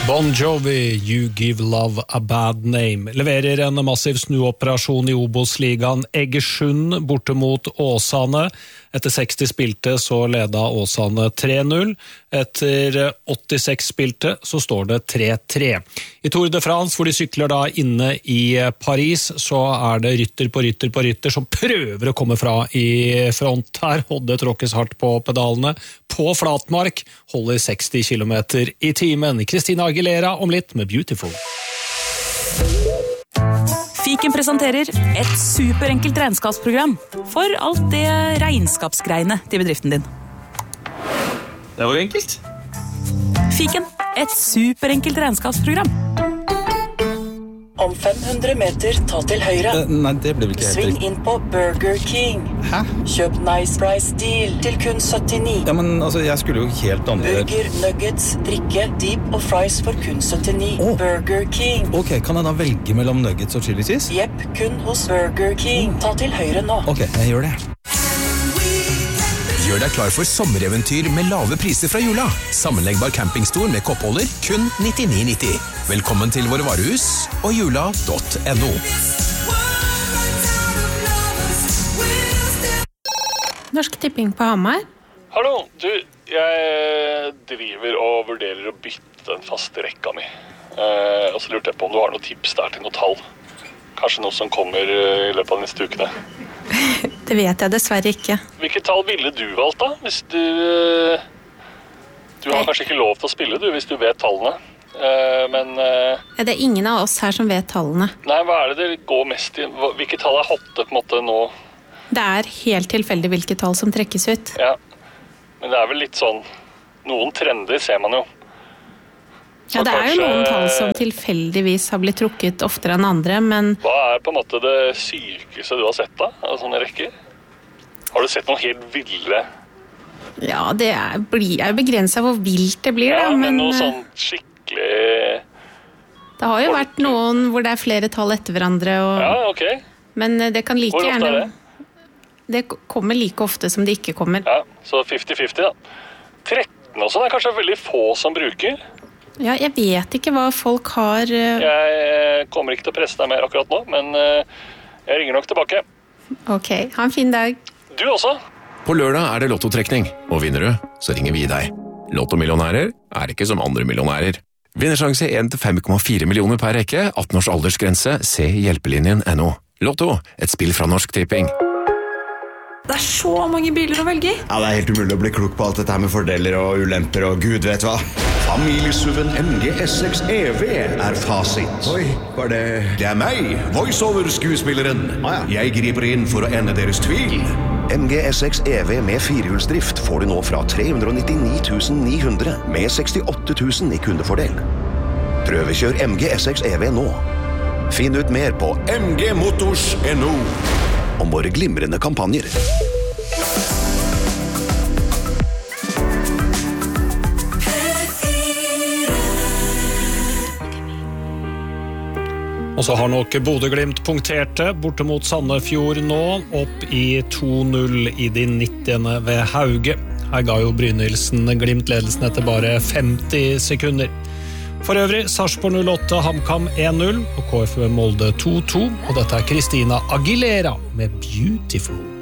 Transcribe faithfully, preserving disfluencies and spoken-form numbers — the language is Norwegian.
Bon Jovi, You Give Love a Bad Name, leverer en massiv snuoperasjon i Obos-ligaen. Egersund borte mot Åsane. Etter seksti spilte så leda Åsane tre null. Etter åttiseks spilte så står det tre tre. I Tour de France, hvor de sykler da inne i Paris, så er det rytter på rytter på rytter som prøver å komme fra i front her. Hodde tråkkes hardt på pedalene. På flatmark holder seksti kilometer i timen. Christina Aguilera om litt med Beautiful. Fiken presenterer et superenkelt regnskapsprogram for alt det regnskapsgreiene til bedriften din. Det var enkelt. Fiken, et superenkelt regnskapsprogram. Om fem hundre meter, ta til høyre. Uh, nei, det ble vel ikke helt Sving riktig. inn på Burger King. Hæ? Kjøp Nice Price Deal til kun syttini. Ja, men altså, jeg skulle jo helt andre... Burger, nuggets, drikke, deep og fries for kun syttini. Åh. Burger King. Ok, kan jeg da velge mellom nuggets og chili cheese? Jepp, kun hos Burger King. Ta til høyre nå. Ok, jeg gjør det. Gjør deg klar for sommereventyr med lave priser fra Jula. Sammenleggbar campingstol med koppholder, kun nittini nitti. Velkommen til våre varehus og jula punktum no. Norsk Tipping på Hamar. Hallo, du, jeg driver og vurderer å bytte den faste rekka mi. Eh, og så lurte jeg på om du har noen tips der til noe tall. Kanskje noe som kommer i løpet av de neste ukene. Det vet jeg dessverre ikke. Hvilket tall ville du valgt da? Hvis du... Du har kanskje ikke lov til å spille, du, hvis du vet tallene. Uh, men... Uh, det er ingen av oss her som vet tallene. Nei, hva er det det går mest i? Hvilke tall er hotte på en måte nå? Det er helt tilfeldig hvilke tall som trekkes ut. Ja, men det er vel litt sånn... Noen trender ser man jo. Ja, det er jo noen tall som tilfeldigvis har blitt trukket oftere enn andre, men... Hva er på en måte det sykeste du har sett da, av sånne rekker? Har du sett noen helt ville? Ja, det er, blir, er begrenset hvor vilt det blir, ja, da, men... men noe sånn skikkelig... Det har jo Folk. vært noen hvor det er flere tall etter hverandre, og... Ja, ok. Men det kan like Hvor ofte gjerne... er det? Det kommer like ofte som det ikke kommer. Ja, så femti femti da. tretten også, det er kanskje veldig få som bruker. Ja, jeg vet ikke hva folk har... Uh... Jeg kommer ikke til å presse deg mer akkurat nå, men uh, jeg ringer nok tilbake. Ok, ha en fin dag. Du også. På lørdag er det lottotrekning, og vinner du, så ringer vi deg. Lottomillionærer er ikke som andre millionærer. Vinnersjanse en til fem komma fire millioner per rekke, atten års aldersgrense, se hjelpelinjen punktum no. Lotto, et spill fra Norsk Tipping. Det er så mange biler å velge i. Ja, det er helt umulig å bli klok på alt dette her med fordeler og ulemper og gud vet hva. Familiesuven M G S seks E V er fasit. Oi, var det... Det er meg, voiceover-skuespilleren. Ah, ja. Jeg griper inn for å ende deres tvil. M G S seks E V med firehjulsdrift får du nå fra tre hundre nittini tusen ni hundre med sekstiåtte tusen i kundefordel. Prøvekjør M G S seks E V nå. Finn ut mer på M G Motors punktum no. om våre glimrende kampanjer. Og så har nok Bodø-Glimt punkterte borte mot Sandefjord nå, opp i to null i de nittiende ved Hauge. Her ga jo Brynildsen Glimt ledelsen etter bare femti sekunder. For øvrig, Sarpsborg null åtte, HamKam en null, og K F U Molde to to, og dette er Christina Aguilera med Beautiful.